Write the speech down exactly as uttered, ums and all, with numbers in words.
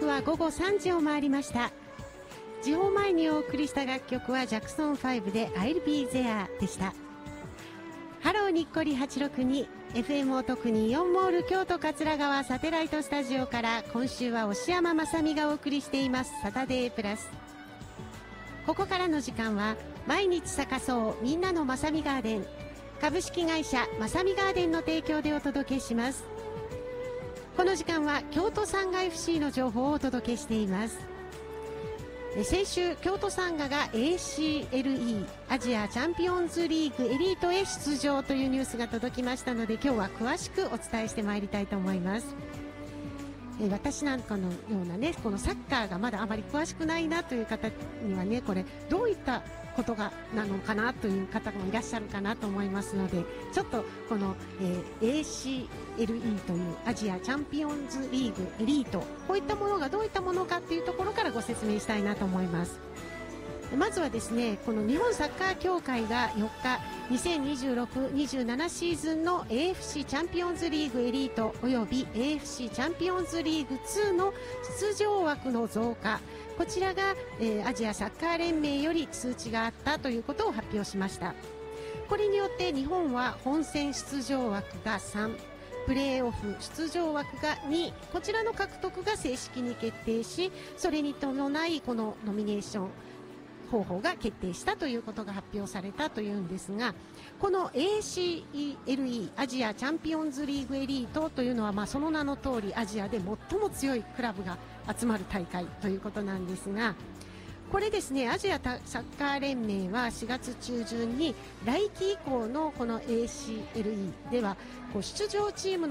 刻は午後さんじを回りました。時報前にお送りした楽曲はジャクソンファイブで I'll Be There でした。ハローにっこりはちろくに エフエム おとくにイオンモール京都桂川サテライトスタジオから今週は押山まさみがお送りしていますサタデープラス。ここからの時間は毎日咲かそうみんなのまさみガーデン、株式会社まさみガーデンの提供でお届けします。この時間は京都サンガ エフシー の情報をお届けしています。先週京都サンガが エーシーエルイー アジアチャンピオンズリーグエリートへ出場というニュースが届きましたので、今日は詳しくお伝えしてまいりたいと思います。え私なんかのようなね、このサッカーがまだあまり詳しくないなという方にはね、これどういったことがなのかなという方もいらっしゃるかなと思いますので、ちょっとこの、えー、エーシーエルイー というアジアチャンピオンズリーグエリート、こういったものがどういったものかというところからご説明したいなと思います。まずはですね、この日本サッカー協会がよっか、にせんにじゅうろく、にじゅうななシーズンの エーエフシー チャンピオンズリーグエリートおよび エーエフシー チャンピオンズリーグツーの出場枠の増加、こちらが、えー、アジアサッカー連盟より通知があったということを発表しました。これによって日本は本戦出場枠がさん、プレーオフ出場枠がに、こちらの獲得が正式に決定し、それに伴いこのノミネーション方法が決定したということが発表されたというんですが、この エーシーエルイー アジアチャンピオンズリーグエリートというのは、まあその名の通りアジアで最も強いクラブが集まる大会ということなんですが、これですね、アジアサッカー連盟はしがつ中旬に来季以降のこの エーシーエルイー ではこう出場チームの